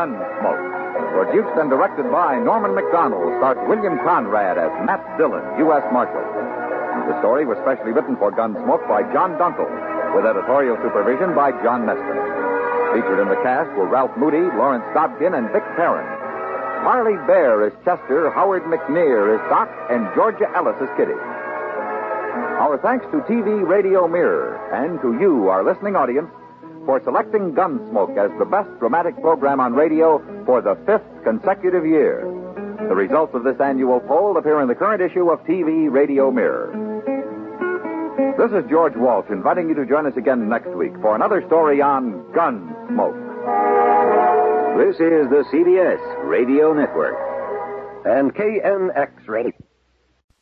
Gunsmoke. Produced and directed by Norman McDonald, stars William Conrad as Matt Dillon, U.S. Marshal. The story was specially written for Gunsmoke by John Dunkel, with editorial supervision by John Meston. Featured in the cast were Ralph Moody, Lawrence Dobkin, and Vic Perrin. Harley Bear is Chester, Howard McNear is Doc, and Georgia Ellis is Kitty. Our thanks to TV Radio Mirror and to you, our listening audience, for selecting Gunsmoke as the best dramatic program on radio for the 5th consecutive year. The results of this annual poll appear in the current issue of TV Radio Mirror. This is George Walsh inviting you to join us again next week for another story on Gunsmoke. This is the CBS Radio Network and KNX Radio.